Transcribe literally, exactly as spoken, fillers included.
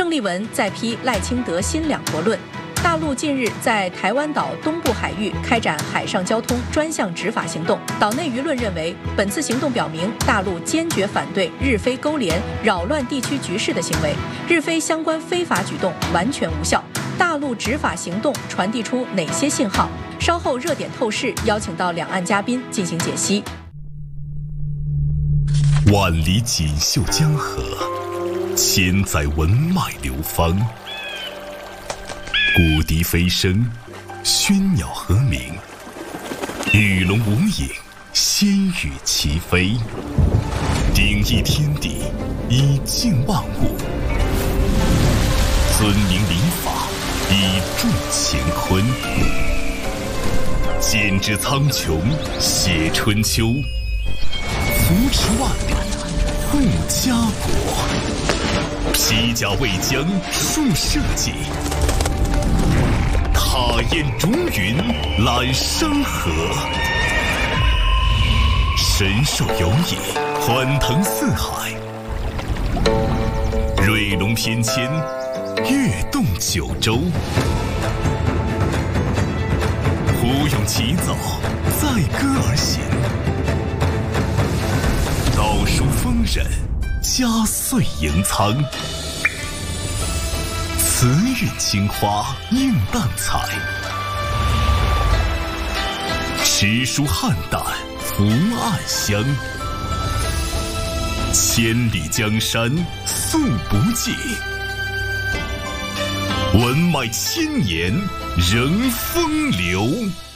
郑丽文再批赖清德新两国论。大陆近日在台湾岛东部海域开展海上交通专项执法行动，岛内舆论认为，本次行动表明大陆坚决反对日菲勾连扰乱地区局势的行为，日菲相关非法举动完全无效。大陆执法行动传递出哪些信号？稍后热点透视邀请到两岸嘉宾进行解析。 万里锦绣江河，千载文脉流芳。古笛飞声，喧鸟和鸣，鱼龙无影，仙羽齐飞。鼎益天地，以静万物；尊明礼法，以重乾坤。剪纸苍穹，写春秋；扶持万里，护家国。披甲为将，树社稷。踏烟逐云，揽山河。神兽游弋，欢腾四海。瑞龙翩跹，跃动九州。胡咏齐奏，载歌而行。道书丰稔，佳岁盈仓。慈韵青花映淡彩，诗书汉旦福暗香。千里江山诉不尽，文脉千年仍风流。